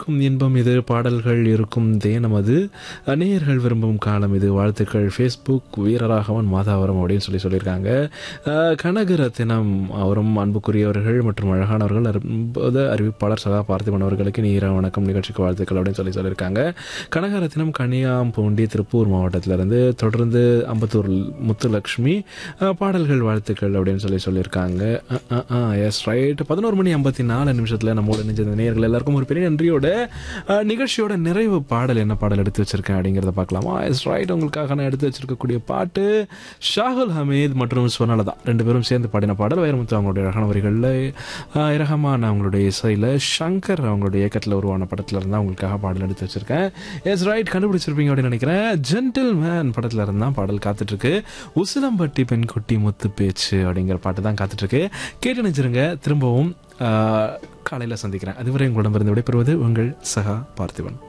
கேட்கும் இன்பம் இது, பாடல்கள் இருக்கும் தேனம் அது, நேயர்கள் விரும்பும் காலம் இது, வாழ்த்துக்கள். ஃபேஸ்புக் வீரராகவன் மாதாவரம் அப்படின்னு சொல்லியிருக்காங்க. கனகரத்தினம் அவரும் அன்புக்குரியவர்கள் மற்றும் அழகானவர்கள், அறிவிப்பாளர் சகா பார்த்திபன் அவர்களுக்கு நீரா வணக்கம், நிகழ்ச்சிக்கு வாழ்த்துக்கள் அப்படின்னு சொல்லியிருக்காங்க. கனகரத்தினம் கனியாம்பூண்டி திருப்பூர் மாவட்டத்திலிருந்து, தொடர்ந்து அம்பத்தூர் முத்துலக்ஷ்மி பாடல்கள் வாழ்த்துக்கள் அப்படின்னு சொல்லியிருக்காங்க. S right. 11:54 நம்மோட நினைஞ்ச நேயர்கள் எல்லாருக்கும் ஒரு பெரிய நன்றியோட நிகழ்ச்சியோட நிறைவு பாடல் என்ன பாடல் எடுத்து வச்சிருக்கேன் அப்படிங்கிறத பார்க்கலாமா? S right. உங்களுக்காக நான் எடுத்து வச்சிருக்கக்கூடிய பாட்டு ஷாகுல் ஹமீத் மற்றும் ஸ்வர்ணலதா ரெண்டு பேரும் சேர்ந்து பாடின பாடல். வைரமுத்து அவங்களுடைய அழகான வரிகளில், இரஹமான் அவங்களுடைய இசையில், சங்கர் அவங்களுடைய இயக்கத்தில் உருவான படத்தில் இருந்தால் உங்களுக்காக பாடல் எடுத்து வச்சிருக்கேன். S right. கண்டுபிடிச்சிருப்பீங்க அப்படின்னு நினைக்கிறேன். ஜென்டில் மேன் படத்தில் இருந்தால் பாடல் காத்துட்ருக்கு. உசிலம்பட்டி பெண்குட்டி முத்து பேச்சு அப்படிங்கிற பாட்டு தான் காத்துட்ருக்கு. கேட்டு நினைச்சிருங்க. திரும்பவும் காலையில் சந்திக்கிறேன். அதுவரை உங்களிடமிருந்து விடைபெறுவது உங்கள் சகா பார்த்திபன்.